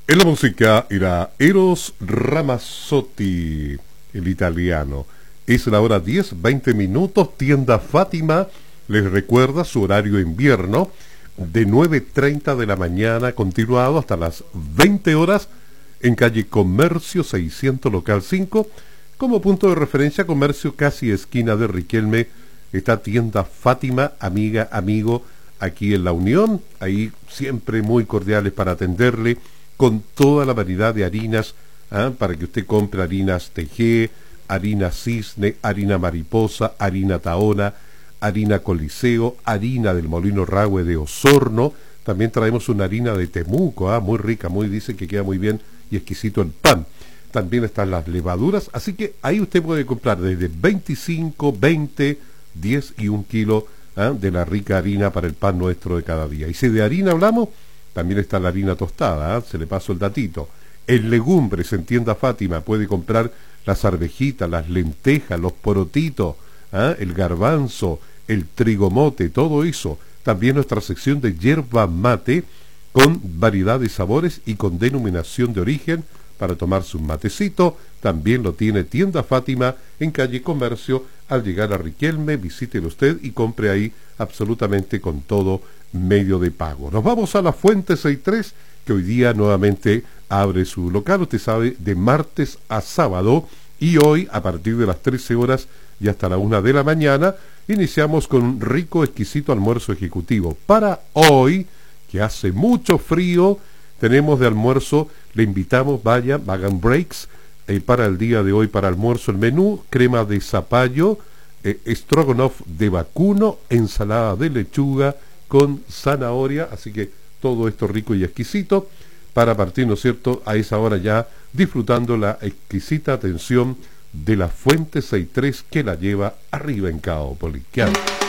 En la música era Eros Ramazzotti, el italiano. Es la hora 10:20. Tienda Fátima les recuerda su horario invierno de 9:30 de la mañana, continuado hasta las 20 horas en calle Comercio 600, local 5. Como punto de referencia, comercio casi esquina de Riquelme, está Tienda Fátima, amiga, amigo, aquí en La Unión. Ahí siempre muy cordiales para atenderle, con toda la variedad de harinas, para que usted compre harinas Tejé, harina Cisne, harina Mariposa, harina Tahona, harina Coliseo, harina del Molino Rahue de Osorno. También traemos una harina de Temuco, muy rica, dice que queda muy bien y exquisito el pan. También están las levaduras, así que ahí usted puede comprar desde 25, 20, 10 y 1 kilo de la rica harina para el pan nuestro de cada día. Y si de harina hablamos, también está la harina tostada, se le paso el datito. En legumbres, en Tienda Fátima, puede comprar las arvejitas, las lentejas, los porotitos, el garbanzo, el trigomote, todo eso. También nuestra sección de yerba mate, con variedad de sabores y con denominación de origen, para tomarse un matecito. También lo tiene Tienda Fátima en calle Comercio. Al llegar a Riquelme, visítelo usted y compre ahí absolutamente con todo medio de pago. Nos vamos a la Fuente 63, que hoy día nuevamente abre su local, usted sabe, de martes a sábado, y hoy a partir de las 13 horas y hasta la 1 de la mañana iniciamos con un rico, exquisito almuerzo ejecutivo. Para hoy, que hace mucho frío, tenemos de almuerzo, le invitamos, hagan breaks, para el día de hoy, para almuerzo, el menú: crema de zapallo, stroganoff de vacuno, ensalada de lechuga con zanahoria, así que todo esto rico y exquisito, para partir, ¿no es cierto?, a esa hora ya disfrutando la exquisita atención de la Fuente 63, que la lleva arriba en Caupolicán.